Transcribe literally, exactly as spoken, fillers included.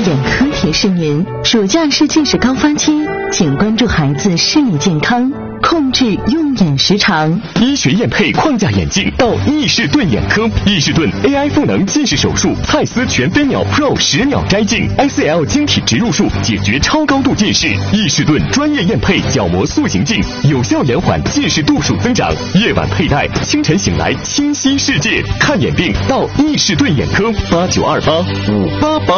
眼科提示您：暑假是近视高发期，请关注孩子视力健康，控制用眼时长。 医学验配框架眼镜到易士顿眼科，易士顿 A I 赋能近视手术，蔡司全飞秒 Pro 十秒摘镜 ，S L 晶体植入术解决超高度近视。易士顿专业验配角膜塑形镜，有效延缓近视度数增长。夜晚佩戴，清晨醒来清晰世界。看眼病到易士顿眼科，八九二八五八八。